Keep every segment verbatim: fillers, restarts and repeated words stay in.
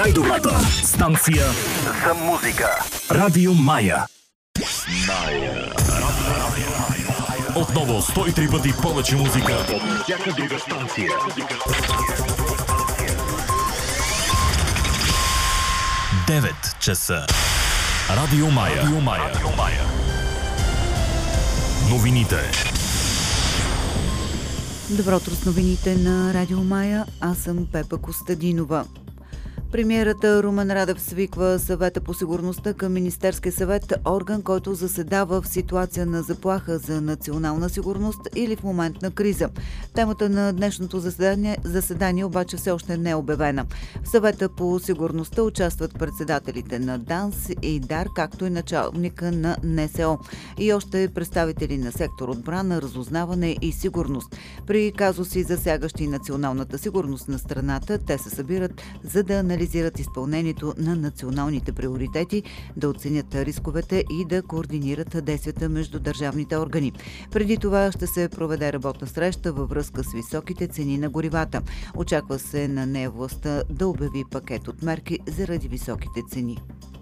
Най-добрата станция за музика. Радио Мая. Мая. Отново сто и три пъти повече музика от всяка друга станция. девет часа. Радио Мая. Радио Мая. Новините. Добро утро с новините на Радио Мая. Аз съм Пепа Костадинова. Премиерът Румен Радев свиква съвета по сигурността към Министерския съвет, орган, който заседава в ситуация на заплаха за национална сигурност или в момент на криза. Темата на днешното заседание, заседание обаче все още не е обявена. В съвета по сигурността участват председателите на ДАНС и ДАР, както и началника на НСО и още представители на сектор отбрана, разузнаване и сигурност. При казуси, засягащи националната сигурност на страната, те се събират, за да анализират изпълнението на националните приоритети, да оценят рисковете и да координират действията между държавните органи. Преди това ще се проведе работна среща във връзка с високите цени на горивата. Очаква се на нея властта да обяви пакет от мерки заради високите цени.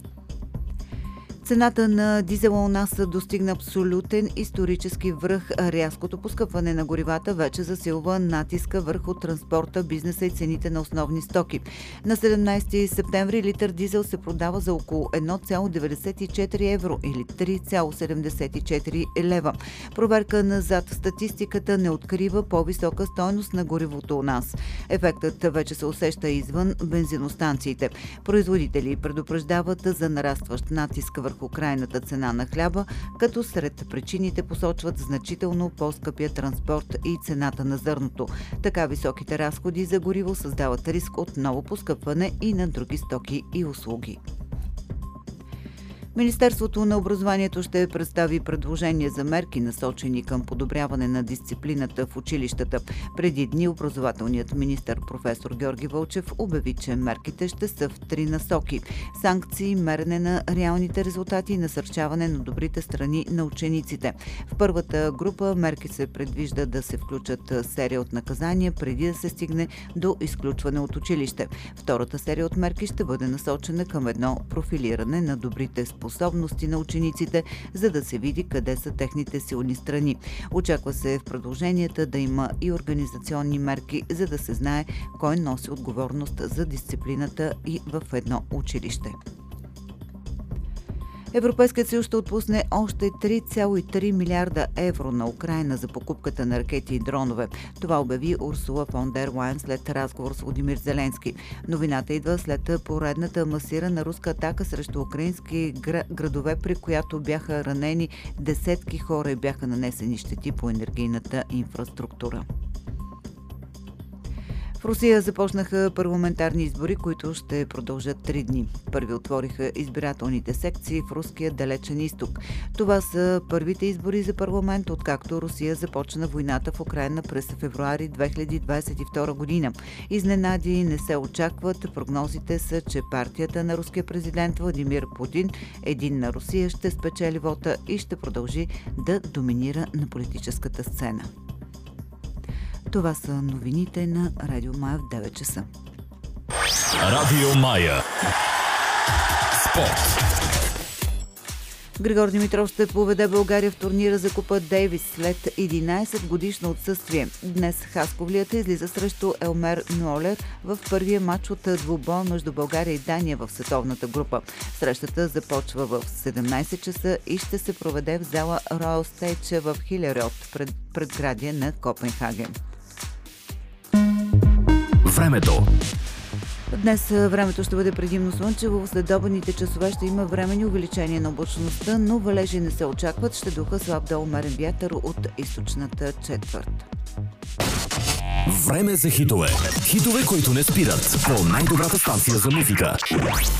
Цената на дизела у нас достигна абсолютен исторически връх. Рязкото поскъпване на горивата вече засилва натиска върху транспорта, бизнеса и цените на основни стоки. На седемнайсети септември литър дизел се продава за около едно цяло деветдесет и четири евро или три цяло седемдесет и четири лева. Проверка назад в статистиката не открива по-висока стойност на горивото у нас. Ефектът вече се усеща извън бензиностанциите. Производители предупреждават за нарастващ натиск върху крайната цена на хляба, като сред причините посочват значително по-скъпия транспорт и цената на зърното. Така високите разходи за гориво създават риск от ново поскъпване и на други стоки и услуги. Министерството на образованието ще представи предложения за мерки, насочени към подобряване на дисциплината в училищата. Преди дни образователният министър професор Георги Вълчев обяви, че мерките ще са в три насоки: санкции, мерене на реалните резултати и насърчаване на добрите страни на учениците. В първата група мерки се предвижда да се включат серия от наказания преди да се стигне до изключване от училище. Втората серия от мерки ще бъде насочена към едно профилиране на добрите способности на учениците, за да се види къде са техните силни страни. Очаква се в продълженията да има и организационни мерки, за да се знае кой носи отговорност за дисциплината и в едно училище. Европейският съюз ще отпусне още три цяло и три милиарда евро на Украйна за покупката на ракети и дронове. Това обяви Урсула фон дер Лайен след разговор с Владимир Зеленски. Новината идва след поредната масирана руска атака срещу украински градове, при която бяха ранени десетки хора и бяха нанесени щети по енергийната инфраструктура. В Русия започнаха парламентарни избори, които ще продължат три дни. Първи отвориха избирателните секции в руския далечен изток. Това са първите избори за парламент, откакто Русия започна войната в Украйна през февруари две хиляди двадесет и втора година. Изненади не се очакват. Прогнозите са, че партията на руския президент Владимир Путин, Единна Русия, ще спечели вота и ще продължи да доминира на политическата сцена. Това са новините на Радио Мая в девет часа. Радио Мая. Спорт. Григор Димитров ще поведе България в турнира за Купа Дейвис след единайсет годишно отсъствие. Днес хасковлията излиза срещу Елмер Нюолер в първия матч от двубой между България и Дания в световната група. Срещата започва в седемнайсет часа и ще се проведе в зала Royal Stage в Хилерод, пред предградие на Копенхаген. Времето. Днес времето ще бъде предимно слънчево. В следобедните часове ще има временни увеличение на облачността, но валежи не се очакват. Ще духа слаб до умерен вятър от източната четвърт. Време за хитове. Хитове, които не спират. По най-добрата станция за музика.